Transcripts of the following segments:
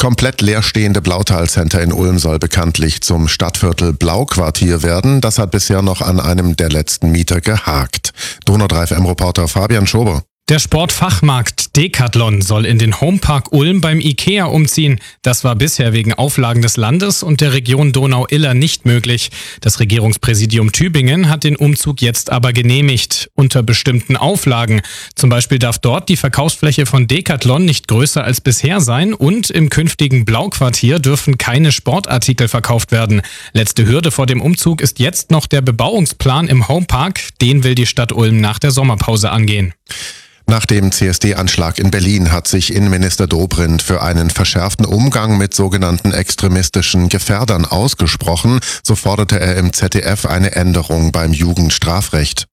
komplett leerstehende Blautal-Center in Ulm soll bekanntlich zum Stadtviertel Blauquartier werden. Das hat bisher noch an einem der letzten Mieter gehakt. Donau 3 FM-Reporter Fabian Schober. Der Sportfachmarkt Decathlon soll in den Homepark Ulm beim IKEA umziehen. Das war bisher wegen Auflagen des Landes und der Region Donau-Iller nicht möglich. Das Regierungspräsidium Tübingen hat den Umzug jetzt aber genehmigt, unter bestimmten Auflagen. Zum Beispiel darf dort die Verkaufsfläche von Decathlon nicht größer als bisher sein und im künftigen Blauquartier dürfen keine Sportartikel verkauft werden. Letzte Hürde vor dem Umzug ist jetzt noch der Bebauungsplan im Homepark. Den will die Stadt Ulm nach der Sommerpause angehen. Nach dem CSD-Anschlag in Berlin hat sich Innenminister Dobrindt für einen verschärften Umgang mit sogenannten extremistischen Gefährdern ausgesprochen. So forderte er im ZDF eine Änderung beim Jugendstrafrecht.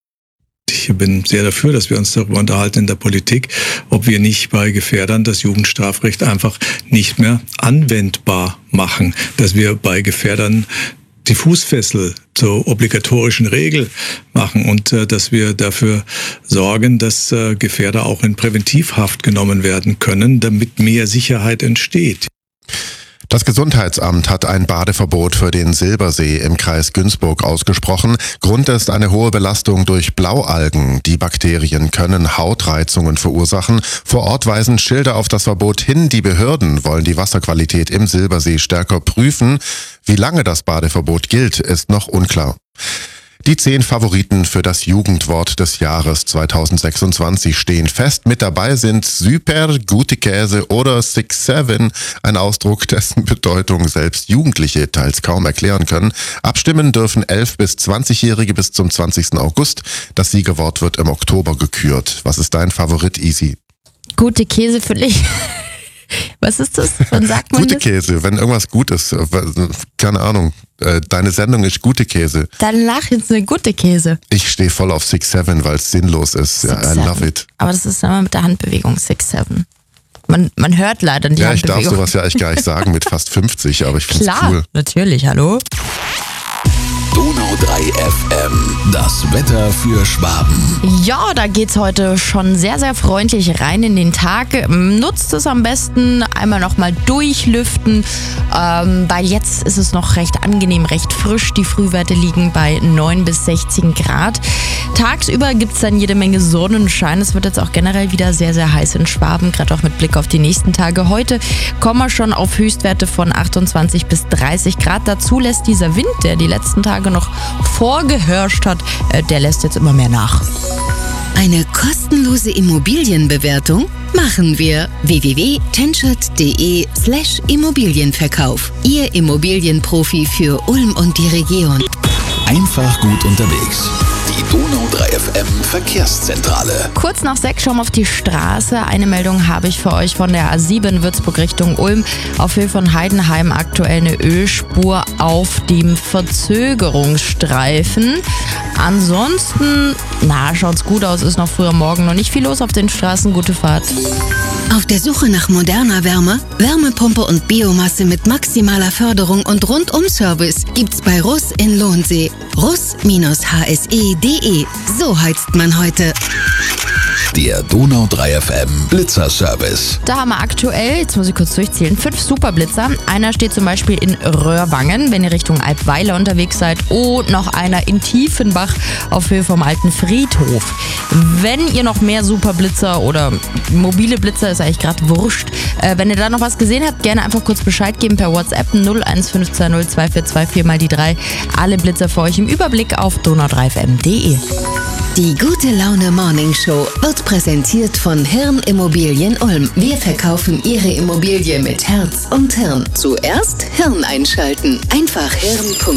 Ich bin sehr dafür, dass wir uns darüber unterhalten in der Politik, ob wir nicht bei Gefährdern das Jugendstrafrecht einfach nicht mehr anwendbar machen, dass wir bei Gefährdern die Fußfessel zur obligatorischen Regel machen und dass wir dafür sorgen, dass Gefährder auch in Präventivhaft genommen werden können, damit mehr Sicherheit entsteht. Das Gesundheitsamt hat ein Badeverbot für den Silbersee im Kreis Günzburg ausgesprochen. Grund ist eine hohe Belastung durch Blaualgen. Die Bakterien können Hautreizungen verursachen. Vor Ort weisen Schilder auf das Verbot hin. Die Behörden wollen die Wasserqualität im Silbersee stärker prüfen. Wie lange das Badeverbot gilt, ist noch unklar. Die 10 Favoriten für das Jugendwort des Jahres 2026 stehen fest. Mit dabei sind super, gute Käse oder 6-7, ein Ausdruck, dessen Bedeutung selbst Jugendliche teils kaum erklären können. Abstimmen dürfen 11- bis 20-Jährige bis zum 20. August. Das Siegerwort wird im Oktober gekürt. Was ist dein Favorit, Easy? Gute Käse für dich. Was ist das? Wann sagt man Gute das? Käse, wenn irgendwas gut ist, keine Ahnung. Deine Sendung ist gute Käse. Danach jetzt eine gute Käse. Ich stehe voll auf 6-7, weil es sinnlos ist. Ja, I love it. Aber das ist immer mit der Handbewegung 6-7. Man hört leider nicht die Handbewegung. Ja, ich darf sowas ja eigentlich gar nicht sagen mit fast 50, aber ich finde es cool. Klar, natürlich, hallo. Donau 3 FM, das Wetter für Schwaben. Ja, da geht's heute schon sehr, sehr freundlich rein in den Tag. Nutzt es am besten, einmal nochmal durchlüften, weil jetzt ist es noch recht angenehm, recht frisch. Die Frühwerte liegen bei 9 bis 16 Grad. Tagsüber gibt's dann jede Menge Sonnenschein. Es wird jetzt auch generell wieder sehr, sehr heiß in Schwaben, gerade auch mit Blick auf die nächsten Tage. Heute kommen wir schon auf Höchstwerte von 28 bis 30 Grad. Dazu lässt dieser Wind, der die letzten Tage noch vorgeherrscht hat, der lässt jetzt immer mehr nach. Eine kostenlose Immobilienbewertung machen wir. www.tenschert.de/Immobilienverkauf. Ihr Immobilienprofi für Ulm und die Region. Einfach gut unterwegs. Die Donau 3 FM Verkehrszentrale. Kurz nach 6 schauen wir auf die Straße. Eine Meldung habe ich für euch von der A7 Würzburg Richtung Ulm. Auf Höhe von Heidenheim aktuell eine Ölspur auf dem Verzögerungsstreifen. Ansonsten, schaut's gut aus, ist noch früher Morgen, noch nicht viel los auf den Straßen. Gute Fahrt. Auf der Suche nach moderner Wärme, Wärmepumpe und Biomasse mit maximaler Förderung und Rundum-Service gibt's bei Russ in Lohnsee. Russ-hse.de. So heizt man heute. Der Donau 3 FM Blitzerservice. Da haben wir aktuell, jetzt muss ich kurz durchzählen, 5 Superblitzer. Einer steht zum Beispiel in Röhrwangen, wenn ihr Richtung Albweiler unterwegs seid. Und noch einer in Tiefenbach auf Höhe vom alten Friedhof. Wenn ihr noch mehr Superblitzer oder mobile Blitzer, ist eigentlich gerade wurscht. Wenn ihr da noch was gesehen habt, gerne einfach kurz Bescheid geben per WhatsApp 01520 2424 mal die 3. Alle Blitzer für euch im Überblick auf donau3fm.de. Die gute Laune Morning Show wird präsentiert von Hirn Immobilien Ulm. Wir verkaufen Ihre Immobilie mit Herz und Hirn. Zuerst Hirn einschalten. Einfach hirn.de.